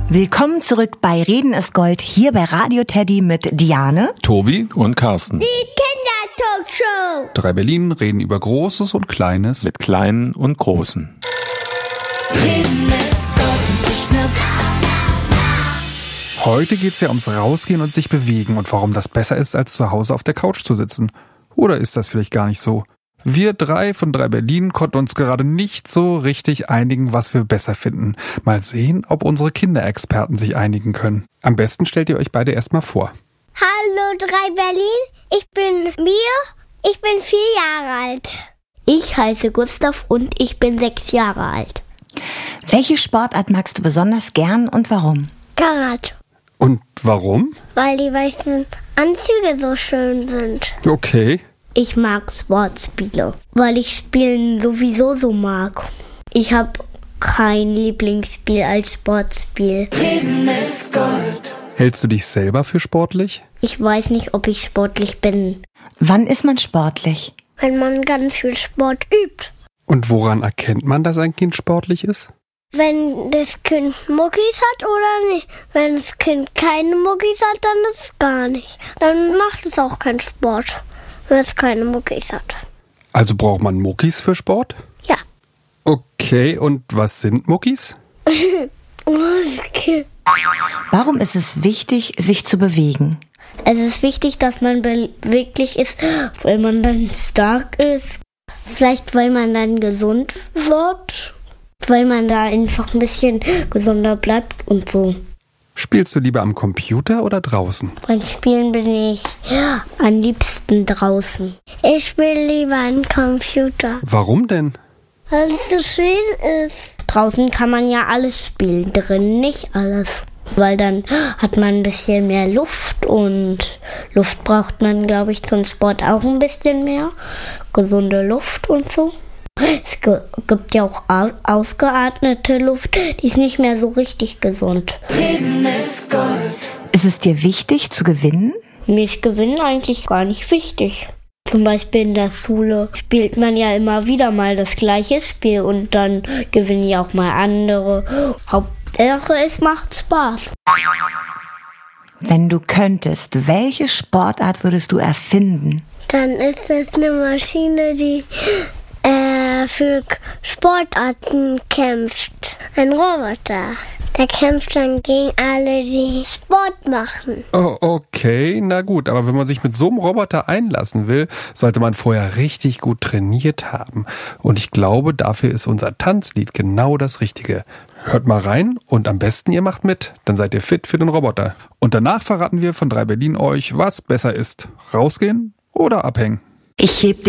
Willkommen zurück bei Reden ist Gold, hier bei Radio Teddy mit Diane, Tobi und Carsten. Die Kindertalkshow. 3 Berlin reden über Großes und Kleines. Mit Kleinen und Großen. Reden ist Gold und nicht nur Heute geht's ja ums Rausgehen und sich bewegen und warum das besser ist, als zu Hause auf der Couch zu sitzen. Oder ist das vielleicht gar nicht so? Wir 3 von 3 Berlin konnten uns gerade nicht so richtig einigen, was wir besser finden. Mal sehen, ob unsere Kinderexperten sich einigen können. Am besten stellt ihr euch beide erstmal vor. Hallo 3 Berlin, ich bin Mia, ich bin 4 Jahre alt. Ich heiße Gustav und ich bin 6 Jahre alt. Welche Sportart magst du besonders gern und warum? Karate, Und warum? weil die weißen Anzüge so schön sind. Okay. Ich mag Sportspiele, weil ich Spielen sowieso so mag. Ich habe kein Lieblingsspiel als Sportspiel. Reden ist Gold. Hältst du dich selber für sportlich? Ich weiß nicht, ob ich sportlich bin. Wann ist man sportlich? Wenn man ganz viel Sport übt. Und woran erkennt man, dass ein Kind sportlich ist? Wenn das Kind Muckis hat oder nicht. Wenn das Kind keine Muckis hat, dann ist es gar nicht. Dann macht es auch keinen Sport, wenn es keine Muckis hat. Also braucht man Muckis für Sport? Ja. Okay, und was sind Muckis? Warum ist es wichtig, sich zu bewegen? Es ist wichtig, dass man beweglich ist, weil man dann stark ist. Vielleicht, weil man dann gesund wird. Weil man da einfach ein bisschen gesunder bleibt und so. Spielst du lieber am Computer oder draußen? Beim Spielen bin ich am liebsten draußen. Ich spiele lieber am Computer. Warum denn? Weil es so schön ist. Draußen kann man ja alles spielen, drin nicht alles. Weil dann hat man ein bisschen mehr Luft und Luft braucht man, glaube ich, zum Sport auch ein bisschen mehr. Gesunde Luft und so. Es gibt ja auch ausgeatmete Luft, die ist nicht mehr so richtig gesund. Reden ist Gold. Ist es dir wichtig zu gewinnen? Mir ist Gewinnen eigentlich gar nicht wichtig. Zum Beispiel in der Schule spielt man ja immer wieder mal das gleiche Spiel und dann gewinnen ja auch mal andere. Hauptsache, es macht Spaß. Wenn du könntest, welche Sportart würdest du erfinden? Dann ist es eine Maschine, die für Sportarten kämpft. Ein Roboter. Der kämpft dann gegen alle, die Sport machen. Oh, okay, na gut, aber wenn man sich mit so einem Roboter einlassen will, sollte man vorher richtig gut trainiert haben. Und ich glaube, dafür ist unser Tanzlied genau das Richtige. Hört mal rein und am besten ihr macht mit, dann seid ihr fit für den Roboter. Und danach verraten wir von 3 Berlin euch, was besser ist. Rausgehen oder abhängen? Ich heb